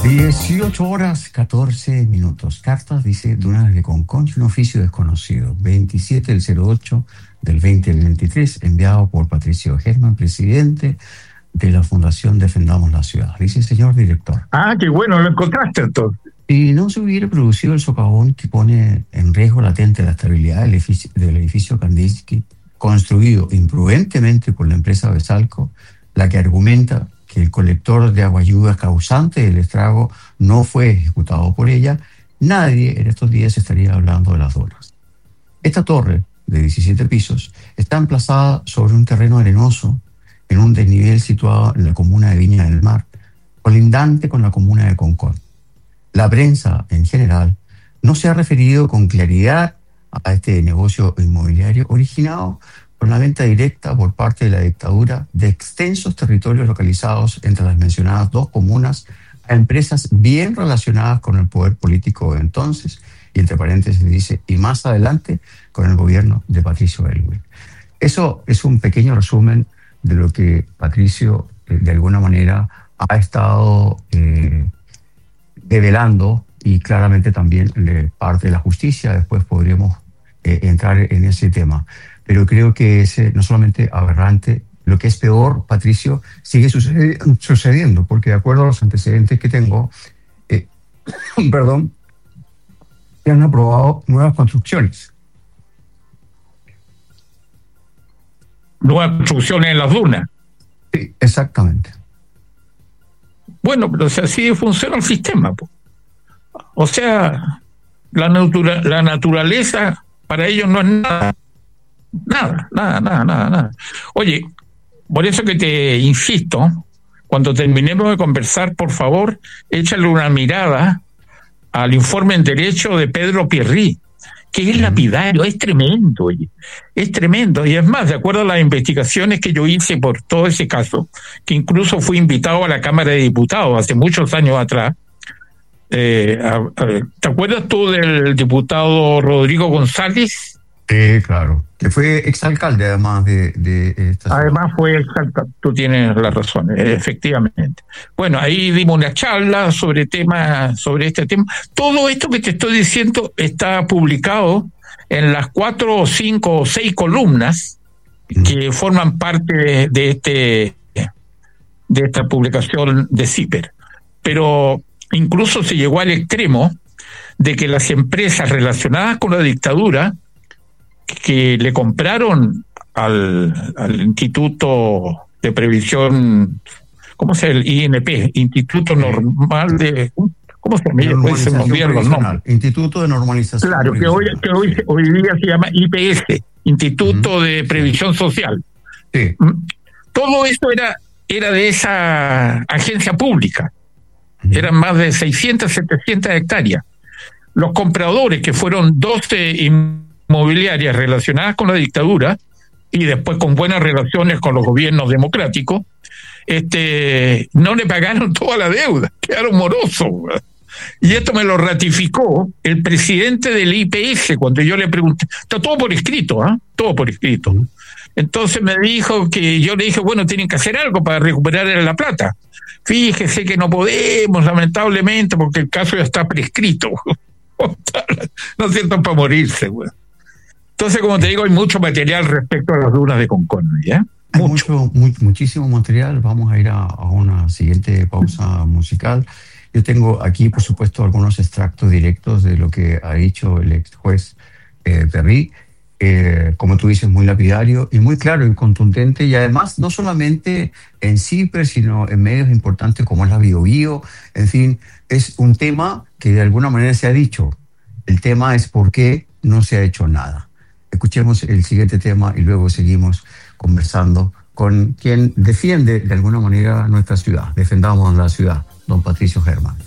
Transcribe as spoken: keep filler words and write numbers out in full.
dieciocho horas catorce minutos. Cartas, dice Dunas de Conconcha, un oficio desconocido, veintisiete del cero ocho del veinte del veintitrés, enviado por Patricio Herman, presidente de la Fundación Defendamos la Ciudad. Dice, señor director. Ah, qué bueno, lo encontraste entonces. Si no se hubiera producido el socavón que pone en riesgo latente la estabilidad del edificio, del edificio Kandinsky, construido imprudentemente por la empresa Besalco, la que argumenta que el colector de agua lluvia causante del estrago no fue ejecutado por ella, nadie en estos días estaría hablando de las Dunas. Esta torre, de diecisiete pisos, está emplazada sobre un terreno arenoso en un desnivel situado en la comuna de Viña del Mar, colindante con la comuna de Concón. La prensa, en general, no se ha referido con claridad a este negocio inmobiliario originado por la venta directa por parte de la dictadura de extensos territorios localizados entre las mencionadas dos comunas a empresas bien relacionadas con el poder político de entonces, y entre paréntesis dice, y más adelante con el gobierno de Patricio Aylwin. Eso es un pequeño resumen de lo que Patricio, eh, de alguna manera, ha estado eh, develando, y claramente también de parte de la justicia. Después podremos eh, entrar en ese tema. Pero creo que es eh, no solamente aberrante, lo que es peor, Patricio, sigue sucedi- sucediendo, porque de acuerdo a los antecedentes que tengo, eh, perdón, se han aprobado nuevas construcciones. Nuevas construcciones en las dunas. Sí, exactamente. Bueno, pero o sea, así funciona el sistema, po. O sea, la, natura- la naturaleza para ellos no es nada. Nada, nada, nada, nada, nada. Oye, por eso que te insisto, cuando terminemos de conversar, por favor, échale una mirada al informe en derecho de Pedro Pierri, que es lapidario, es tremendo, oye, es tremendo. Y es más, de acuerdo a las investigaciones que yo hice por todo ese caso, que incluso fui invitado a la Cámara de Diputados hace muchos años atrás, eh, a, a, ¿te acuerdas tú del diputado Rodrigo González? Sí, claro. Que fue exalcalde, además de, de esta ciudad. Además fue exalcalde, tú tienes la razón, efectivamente. Bueno, ahí dimos una charla sobre temas, sobre este tema. Todo esto que te estoy diciendo está publicado en las cuatro, cinco o seis columnas mm. que forman parte de, de este de esta publicación de CIPER. Pero incluso se llegó al extremo de que las empresas relacionadas con la dictadura que le compraron al, al Instituto de Previsión, ¿cómo se llama? El I N P, Instituto Normal de... ¿Cómo se llama? Se me olvidan los nombres. Instituto de Normalización. Claro, que hoy, que hoy, hoy día se llama I P S, Instituto uh-huh. de Previsión Social. Sí. Todo esto era, era de esa agencia pública. Uh-huh. Eran más de seiscientas, setecientas hectáreas. Los compradores, que fueron doce inmobiliarias relacionadas con la dictadura y después con buenas relaciones con los gobiernos democráticos, este, no le pagaron toda la deuda, quedaron morosos. Y esto me lo ratificó el presidente del I P S cuando yo le pregunté, está todo por escrito, ¿ah? ¿eh? Todo por escrito. Entonces me dijo que, yo le dije, bueno, tienen que hacer algo para recuperar la plata. Fíjese que no podemos, lamentablemente, porque el caso ya está prescrito. No sientan para morirse, güey. Entonces, como te digo, hay mucho material respecto a las dunas de Concón, ¿ya? Hay mucho, mucho muy, muchísimo material. Vamos a ir a, a una siguiente pausa musical. Yo tengo aquí, por supuesto, algunos extractos directos de lo que ha dicho el ex juez eh, Pierri, eh, como tú dices, muy lapidario y muy claro y contundente, y además no solamente en CIPER, sino en medios importantes como es la Biobío. En fin, es un tema que de alguna manera se ha dicho. El tema es por qué no se ha hecho nada. Escuchemos el siguiente tema y luego seguimos conversando con quien defiende de alguna manera nuestra ciudad. Defendamos la ciudad, don Patricio Herman.